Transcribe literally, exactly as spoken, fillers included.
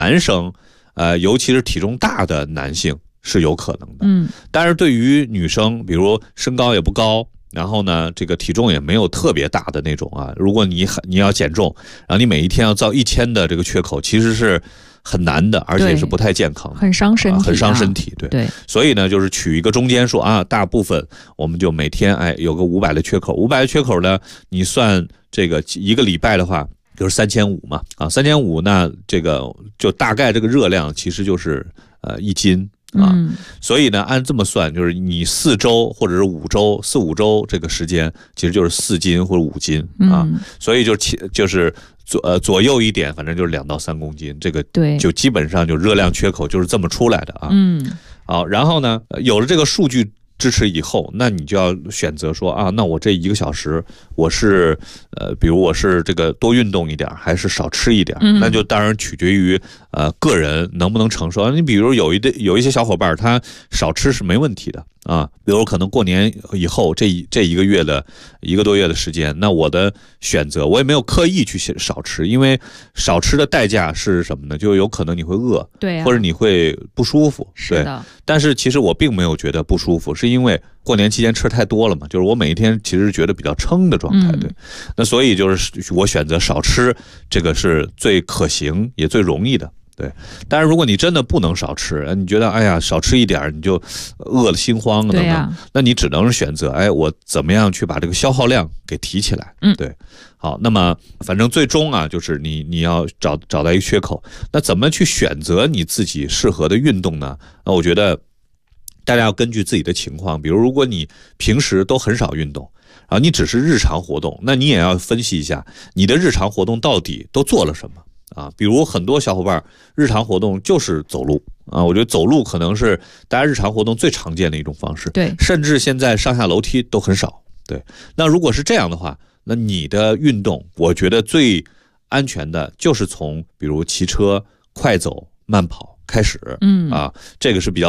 男生，呃，尤其是体重大的男性是有可能的。 嗯， 但是对于女生，比如身高也不高，然后呢，这个体重也没有特别大的那种啊，如果你你要减重，然后你每一天要造一千的这个缺口，其实是很难的，而且是不太健康的， 很伤身体、啊， 很伤身体。对对， 所以呢，就是取一个中间数啊，大部分我们就每天哎有个五百的缺口，五百的缺口呢，你算这个一个礼拜的话，就是三千五嘛，啊，三千五那这个就大概这个热量其实就是呃一斤。啊， 嗯， 所以呢，按这么算，就是你四周或者是五周、四五周这个时间，其实就是四斤或者五斤啊， 嗯、 所以就就是左呃左右一点，反正就是两到三公斤，这个对， 就基本上就热量缺口就是这么出来的啊。 嗯， 好，然后呢，有了这个数据支持以后，那你就要选择说啊，那我这一个小时我是呃，比如我是这个多运动一点，还是少吃一点， 嗯、 那就当然取决于呃个人能不能承受。你比如有一的有一些小伙伴，他少吃是没问题的啊，比如可能过年以后这一这一个月的一个多月的时间，那我的选择我也没有刻意去少吃，因为少吃的代价是什么呢？就有可能你会饿， 对、啊， 或者你会不舒服， 是的。 但是其实我并没有觉得不舒服，是因为过年期间吃太多了嘛，就是我每一天其实觉得比较撑的状态，对。嗯、那所以就是我选择少吃，这个是最可行也最容易的。对，但是如果你真的不能少吃，你觉得哎呀少吃一点你就饿了心慌了等等、啊，那你只能选择哎我怎么样去把这个消耗量给提起来。 嗯， 对。好，那么反正最终啊，就是你你要找找到一个缺口，那怎么去选择你自己适合的运动呢？那我觉得大家要根据自己的情况，比如如果你平时都很少运动，然后你只是日常活动，那你也要分析一下你的日常活动到底都做了什么。啊，比如很多小伙伴日常活动就是走路啊，我觉得走路可能是大家日常活动最常见的一种方式， 对， 甚至现在上下楼梯都很少，对。那如果是这样的话，那你的运动，我觉得最安全的就是从比如骑车、快走、慢跑开始， 嗯啊，这个是比较